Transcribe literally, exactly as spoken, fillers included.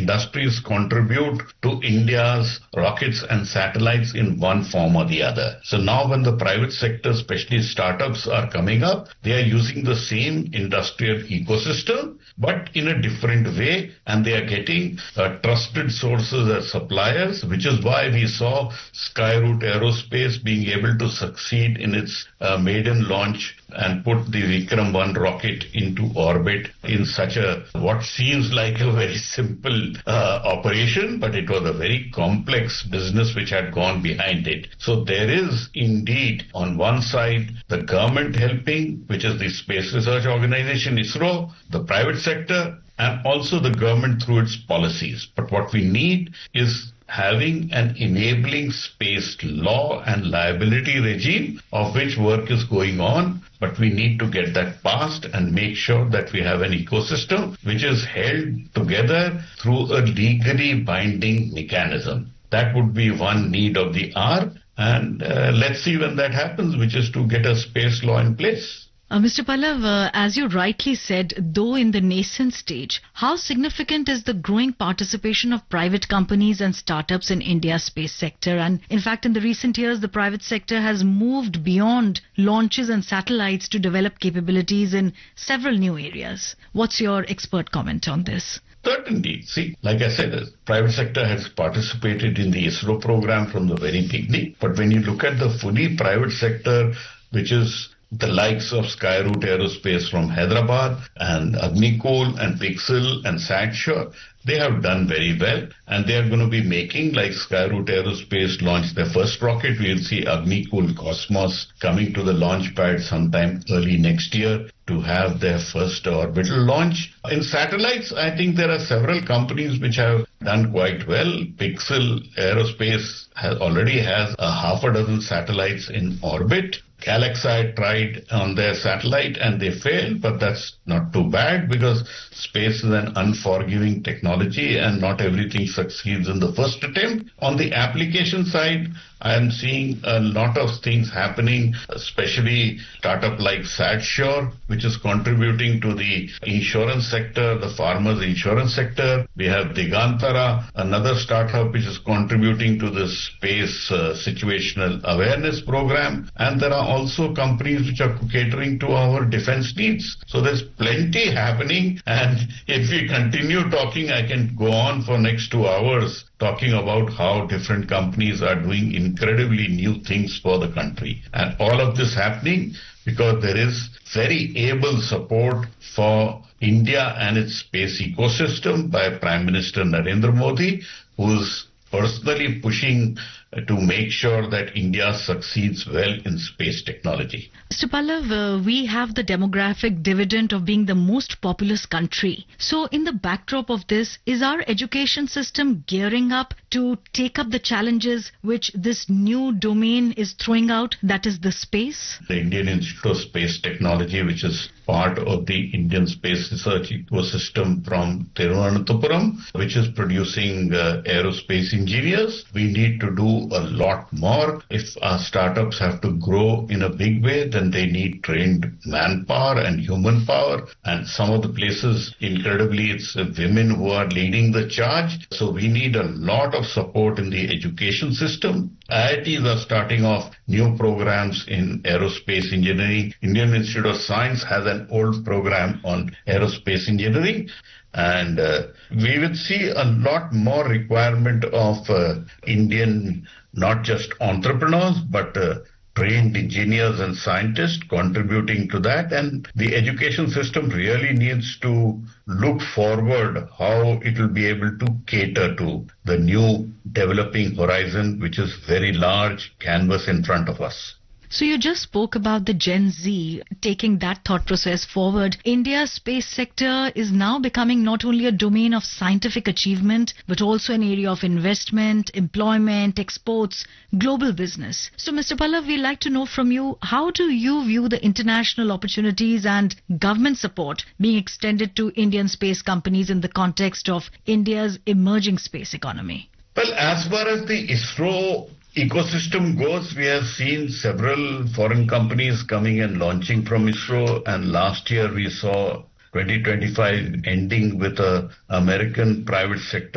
industries contribute to India's rockets and satellites in one form or the other. So now when the private sector, especially startups, are coming up, they are using the same industrial ecosystem, but in a different way, and they are getting uh, trusted sources as suppliers, which is why we saw Skyroot Aerospace being able to succeed in its uh, maiden launch and put the Vikram one rocket into orbit in such a, what seems like a very simple uh, operation, but it was a very complex business which had gone behind it. So there is indeed on one side the government helping, which is the Space Research Organization ISRO, the private sector, and also the government through its policies. But what we need is having an enabling space law and liability regime, of which work is going on, but we need to get that passed and make sure that we have an ecosystem which is held together through a legally binding mechanism. That would be one need of the hour, and uh, let's see when that happens, which is to get a space law in place. Uh, Mister Pallav, uh, as you rightly said, though in the nascent stage, how significant is the growing participation of private companies and startups in India's space sector? And in fact, in the recent years, the private sector has moved beyond launches and satellites to develop capabilities in several new areas. What's your expert comment on this? Certainly. See, like I said, the private sector has participated in the ISRO program from the very beginning. But when you look at the fully private sector, which is the likes of Skyroot Aerospace from Hyderabad and Agnikul and Pixel and SatSure, they have done very well, and they are going to be making, like Skyroot Aerospace launched their first rocket. We'll see Agnikul Cosmos coming to the launch pad sometime early next year to have their first orbital launch. In satellites, I think there are several companies which have done quite well. Pixel Aerospace has already has a half a dozen satellites in orbit. Galaxy tried on their satellite and they failed, but that's not too bad because space is an unforgiving technology and not everything succeeds in the first attempt. On the application side, I am seeing a lot of things happening, especially startup like SatSure, which is contributing to the insurance sector, the farmers' insurance sector. We have Digantara, another startup which is contributing to the space uh, situational awareness program. And there are also companies which are catering to our defense needs. So there's plenty happening. And if we continue talking, I can go on for next two hours talking about how different companies are doing incredibly new things for the country. And all of this happening because there is very able support for India and its space ecosystem by Prime Minister Narendra Modi, who is personally pushing to make sure that India succeeds well in space technology. Mister Pallav, uh, we have the demographic dividend of being the most populous country. So in the backdrop of this, is our education system gearing up to take up the challenges which this new domain is throwing out, that is the space? The Indian Institute of Space Technology, which is part of the Indian space research ecosystem from Thiruvananthapuram, which is producing uh, aerospace engineers. We need to do a lot more. If our startups have to grow in a big way, then they need trained manpower and human power. And some of the places, incredibly, it's uh, women who are leading the charge. So we need a lot of support in the education system. I I Ts are starting off new programs in aerospace engineering. Indian Institute of Science has an old program on aerospace engineering. And uh, we will see a lot more requirement of uh, Indian, not just entrepreneurs, but uh, trained engineers and scientists contributing to that. And the education system really needs to look forward how it will be able to cater to the new developing horizon, which is very large canvas in front of us. So you just spoke about the Gen Z taking that thought process forward. India's space sector is now becoming not only a domain of scientific achievement, but also an area of investment, employment, exports, global business. So Mister Pallav, we'd like to know from you, how do you view the international opportunities and government support being extended to Indian space companies in the context of India's emerging space economy? Well, as far as the ISRO ecosystem goes, we have seen several foreign companies coming and launching from ISRO, and last year we saw twenty twenty-five ending with a American private sector